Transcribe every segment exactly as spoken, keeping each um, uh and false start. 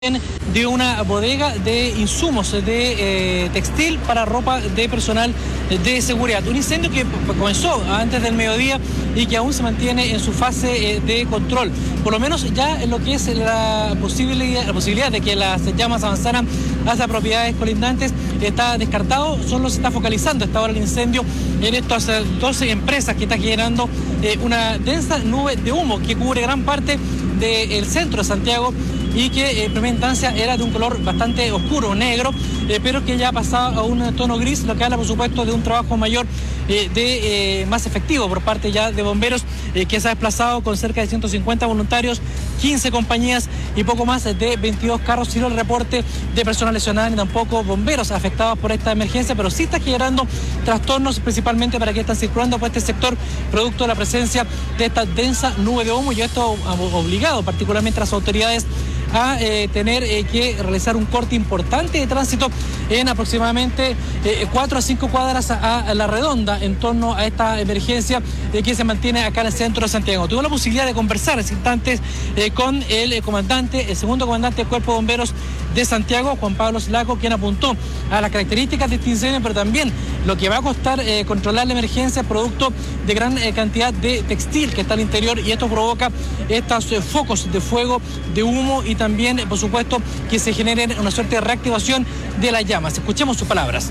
de una bodega de insumos de eh, textil para ropa de personal de seguridad. Un incendio que comenzó antes del mediodía y que aún se mantiene en su fase eh, de control. Por lo menos ya en lo que es la posibilidad, la posibilidad de que las llamas avanzaran hacia propiedades colindantes está descartado. Solo se está focalizando hasta ahora el incendio en estas doce empresas que está generando eh, una densa nube de humo que cubre gran parte del centro de Santiago y que en primera instancia era de un color bastante oscuro, negro, eh, pero que ya ha pasado a un tono gris, lo que habla por supuesto de un trabajo mayor, eh, de eh, más efectivo por parte ya de bomberos, eh, que se ha desplazado con cerca de ciento cincuenta voluntarios, quince compañías y poco más de veintidós carros, sin el reporte de personas lesionadas ni tampoco bomberos afectados por esta emergencia, pero sí está generando trastornos principalmente para que están circulando por este sector, producto de la presencia de esta densa nube de humo, y esto ha obligado particularmente a las autoridades a eh, tener eh, que realizar un corte importante de tránsito en aproximadamente eh, cuatro a cinco cuadras a, a la redonda en torno a esta emergencia eh, que se mantiene acá en el centro de Santiago. Tuve la posibilidad de conversar en instantes eh, con el eh, comandante, el segundo comandante del Cuerpo de Bomberos de Santiago, Juan Pablo Slaco, quien apuntó a las características de este incendio, pero también lo que va a costar eh, controlar la emergencia producto de gran eh, cantidad de textil que está al interior, y esto provoca estos eh, focos de fuego, de humo, y también, por supuesto, que se generen una suerte de reactivación de las llamas. Escuchemos sus palabras.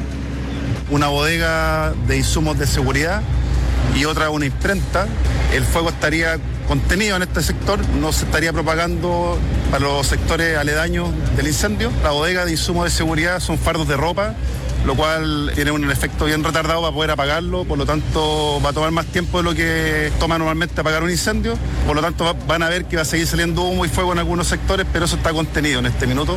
Una bodega de insumos de seguridad y otra una imprenta. El fuego estaría contenido en este sector, no se estaría propagando para los sectores aledaños del incendio. La bodega de insumos de seguridad son fardos de ropa, lo cual tiene un efecto bien retardado para poder apagarlo, por lo tanto va a tomar más tiempo de lo que toma normalmente apagar un incendio, por lo tanto van a ver que va a seguir saliendo humo y fuego en algunos sectores, pero eso está contenido en este minuto.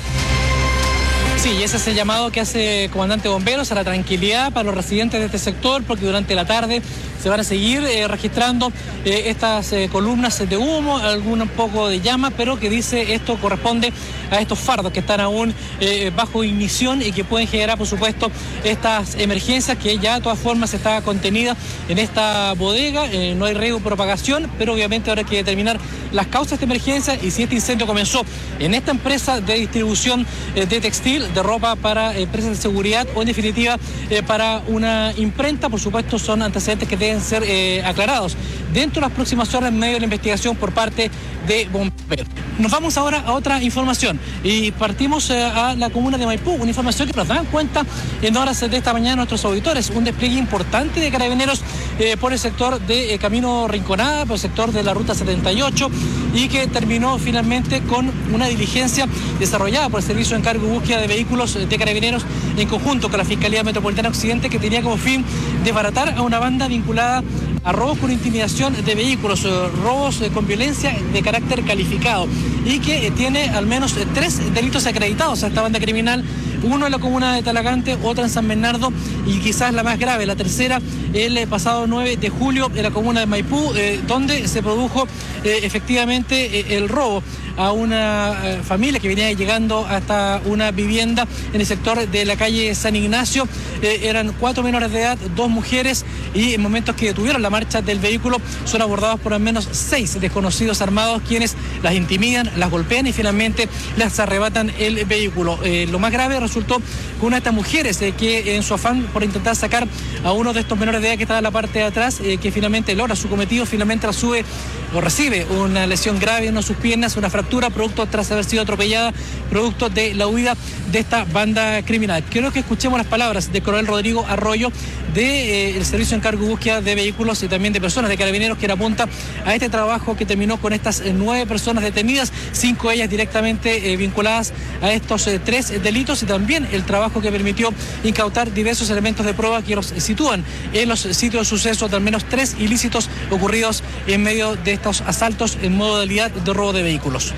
Sí, y ese es el llamado que hace el comandante de bomberos a la tranquilidad para los residentes de este sector, porque durante la tarde se van a seguir eh, registrando eh, estas eh, columnas de humo, algún poco de llama, pero que dice esto corresponde a estos fardos que están aún eh, bajo ignición y que pueden generar, por supuesto, estas emergencias, que ya de todas formas está contenida en esta bodega. Eh, no hay riesgo de propagación, pero obviamente habrá que determinar las causas de emergencia y si este incendio comenzó en esta empresa de distribución eh, de textil, de ropa para empresas de seguridad, o en definitiva eh, para una imprenta. Por supuesto, son antecedentes que deben ser eh, aclarados dentro de las próximas horas en medio de la investigación por parte de bomberos. Nos vamos ahora a otra información y partimos eh, a la comuna de Maipú, una información que nos dan cuenta en horas de esta mañana nuestros auditores, un despliegue importante de carabineros eh, por el sector de eh, Camino Rinconada, por el sector de la Ruta setenta y ocho, y que terminó finalmente con una diligencia desarrollada por el Servicio de Encargo y Búsqueda de Vehículos de Carabineros en conjunto con la Fiscalía Metropolitana Occidente, que tenía como fin desbaratar a una banda vinculada a robos por intimidación de vehículos, robos con violencia de carácter calificado, y que tiene al menos tres delitos acreditados a esta banda criminal, uno en la comuna de Talagante, otra en San Bernardo y quizás la más grave, la tercera, el pasado nueve de julio en la comuna de Maipú, eh, donde se produjo eh, efectivamente eh, el robo a una eh, familia que venía llegando hasta una vivienda en el sector de la calle San Ignacio. Eh, eran cuatro menores de edad, dos mujeres, y en momentos que detuvieron la marcha del vehículo son abordados por al menos seis desconocidos armados, quienes las intimidan, las golpean y finalmente las arrebatan el vehículo. Eh, lo más grave resultó con una de estas mujeres eh, que en su afán por intentar sacar a uno de estos menores de edad que estaba en la parte de atrás, eh, que finalmente logra su cometido, finalmente la sube o recibe una lesión grave en una de sus piernas, una fractura producto tras haber sido atropellada, producto de la huida de esta banda criminal. Quiero que escuchemos las palabras del coronel Rodrigo Arroyo del de, eh, Servicio de Encargo y Búsqueda de Vehículos y también de personas de Carabineros, que apunta a este trabajo que terminó con estas eh, nueve personas detenidas, cinco de ellas directamente eh, vinculadas a estos eh, tres eh, delitos, y también el trabajo que permitió incautar diversos elementos de prueba que los sitúan en los sitios de suceso de al menos tres ilícitos ocurridos en medio de estos asaltos en modalidad de robo de vehículos.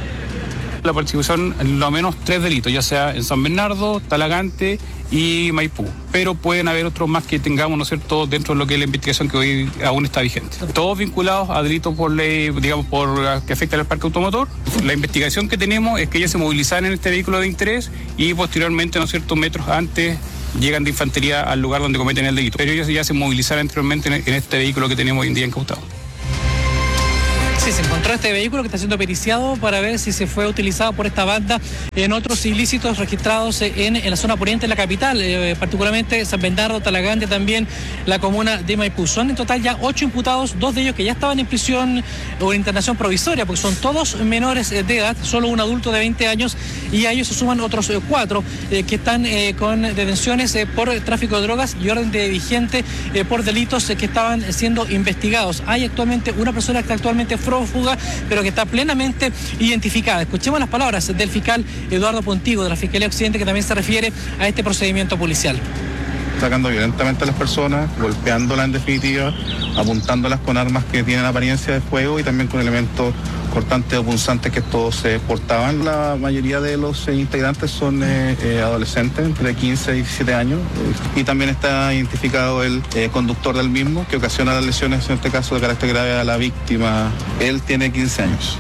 La persecución, lo menos tres delitos, ya sea en San Bernardo, Talagante y Maipú, pero pueden haber otros más que tengamos, ¿no es cierto?, dentro de lo que es la investigación que hoy aún está vigente. Todos vinculados a delitos por ley, digamos, por que afectan al parque automotor. La investigación que tenemos es que ellos se movilizaron en este vehículo de interés y posteriormente, ¿no es cierto?, metros antes llegan de infantería al lugar donde cometen el delito. Pero ellos ya se movilizaron anteriormente en este vehículo que tenemos hoy en día incautado. Sí, se encontró este vehículo que está siendo periciado para ver si se fue utilizado por esta banda en otros ilícitos registrados en, en la zona poniente de la capital, eh, particularmente San Bernardo, Talagante, también la comuna de Maipú. Son en total ya ocho imputados, dos de ellos que ya estaban en prisión o en internación provisoria, porque son todos menores de edad, solo un adulto de veinte años, y a ellos se suman otros eh, cuatro eh, que están eh, con detenciones eh, por tráfico de drogas y orden de vigente eh, por delitos eh, que estaban siendo investigados. Hay actualmente una persona que está actualmente prófuga, pero que está plenamente identificada. Escuchemos las palabras del fiscal Eduardo Pontigo, de la Fiscalía Occidente, que también se refiere a este procedimiento policial. Atacando violentamente a las personas, golpeándolas en definitiva, apuntándolas con armas que tienen apariencia de fuego y también con elementos cortantes o punzantes que todos se portaban. La mayoría de los eh, integrantes son eh, eh, adolescentes entre quince y diecisiete años eh, y también está identificado el eh, conductor del mismo que ocasiona las lesiones, en este caso de carácter grave, a la víctima. Él tiene quince años.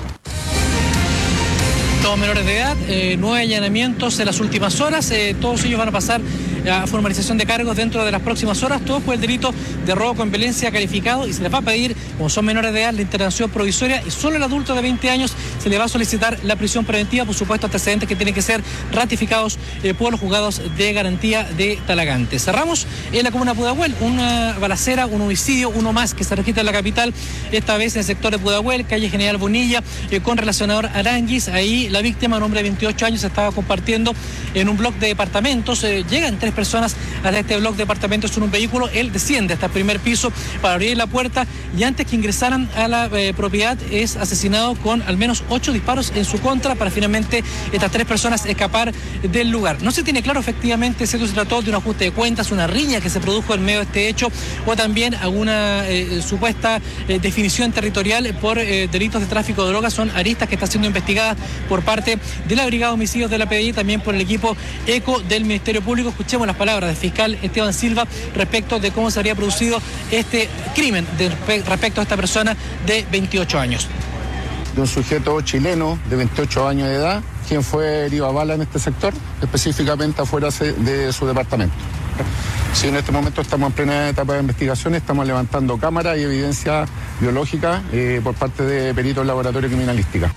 Todos menores de edad, eh, nueve allanamientos en las últimas horas, eh, todos ellos van a pasar a formalización de cargos dentro de las próximas horas, todos por el delito de robo con violencia calificado, y se les va a pedir, como son menores de edad, la internación provisoria, y solo el adulto de veinte años se le va a solicitar la prisión preventiva, por supuesto antecedentes que tienen que ser ratificados eh, por los juzgados de garantía de Talagante. Cerramos en la comuna de Pudahuel, una balacera, un homicidio, uno más que se registra en la capital, esta vez en el sector de Pudahuel, calle General Bonilla, eh, con relacionador Aranguis. Ahí la víctima, un hombre de veintiocho años, estaba compartiendo en un bloque de departamentos, eh, llegan tres personas hasta este bloque de departamentos en un vehículo, él desciende hasta el primer piso para abrir la puerta y antes que ingresaran a la eh, propiedad es asesinado con al menos ocho disparos en su contra para finalmente estas tres personas escapar del lugar. No se tiene claro efectivamente si esto se trató de un ajuste de cuentas, una riña que se produjo en medio de este hecho o también alguna eh, supuesta eh, definición territorial por eh, delitos de tráfico de drogas. Son aristas que están siendo investigadas por parte de la Brigada de Homicidios de la P D I, también por el equipo ECO del Ministerio Público. Escuchemos las palabras del fiscal Esteban Silva respecto de cómo se habría producido este crimen de, respecto a esta persona de veintiocho años. De un sujeto chileno de veintiocho años de edad, quien fue herido a bala en este sector, específicamente afuera de su departamento. Sí, en este momento estamos en plena etapa de investigación, estamos levantando cámaras y evidencia biológica eh, por parte de peritos del laboratorio criminalística.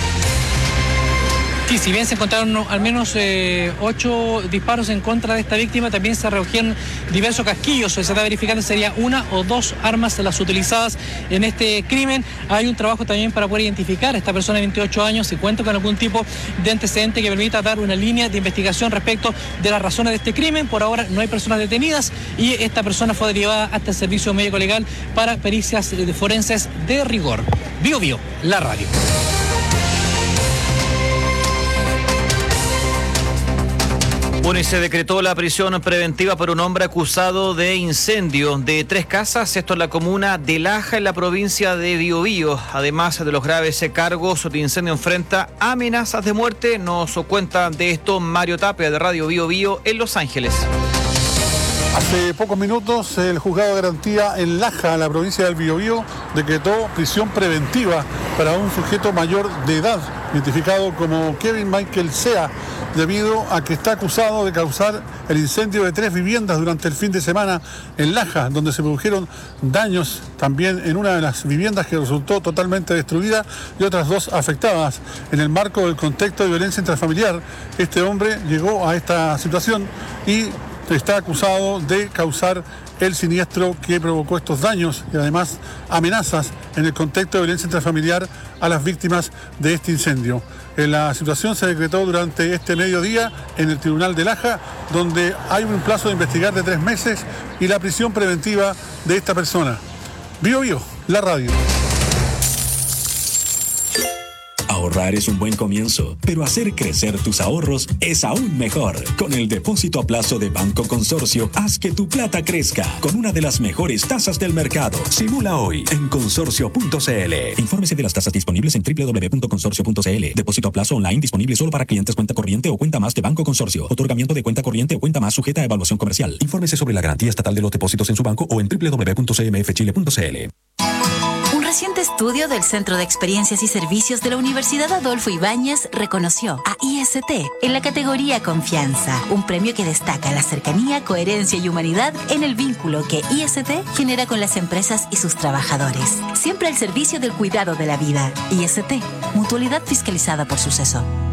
Sí, si bien se encontraron al menos eh, ocho disparos en contra de esta víctima, también se recogieron diversos casquillos. Se está verificando si sería una o dos armas las utilizadas en este crimen. Hay un trabajo también para poder identificar a esta persona de veintiocho años si cuenta con algún tipo de antecedente que permita dar una línea de investigación respecto de las razones de este crimen. Por ahora no hay personas detenidas y esta persona fue derivada hasta el servicio médico legal para pericias forenses de rigor. Bio Bio, la radio. Bueno, y se decretó la prisión preventiva por un hombre acusado de incendio de tres casas, esto en la comuna de Laja, en la provincia de Biobío. Además de los graves cargos de incendio, enfrenta amenazas de muerte. Nos cuenta de esto Mario Tapia, de Radio Biobío, en Los Ángeles. Hace pocos minutos el juzgado de garantía en Laja, en la provincia del Biobío, decretó prisión preventiva para un sujeto mayor de edad, identificado como Kevin Michael Sea, debido a que está acusado de causar el incendio de tres viviendas durante el fin de semana en Laja, donde se produjeron daños también en una de las viviendas que resultó totalmente destruida y otras dos afectadas. En el marco del contexto de violencia intrafamiliar, este hombre llegó a esta situación y está acusado de causar el siniestro que provocó estos daños y además amenazas en el contexto de violencia intrafamiliar a las víctimas de este incendio. La situación se decretó durante este mediodía en el Tribunal de Laja, donde hay un plazo de investigar de tres meses y la prisión preventiva de esta persona. Bio Bio, la radio. Ahorrar es un buen comienzo, pero hacer crecer tus ahorros es aún mejor. Con el depósito a plazo de Banco Consorcio, haz que tu plata crezca con una de las mejores tasas del mercado. Simula hoy en consorcio punto c l. Infórmese de las tasas disponibles en doble u doble u doble u punto consorcio punto c l. Depósito a plazo online disponible solo para clientes cuenta corriente o cuenta más de Banco Consorcio. Otorgamiento de cuenta corriente o cuenta más sujeta a evaluación comercial. Infórmese sobre la garantía estatal de los depósitos en su banco o en doble u doble u doble u punto c m f chile punto c l. reciente estudio del Centro de Experiencias y Servicios de la Universidad Adolfo Ibáñez reconoció a I S T en la categoría Confianza, un premio que destaca la cercanía, coherencia y humanidad en el vínculo que I S T genera con las empresas y sus trabajadores. Siempre al servicio del cuidado de la vida. I S T, mutualidad fiscalizada por Suceso.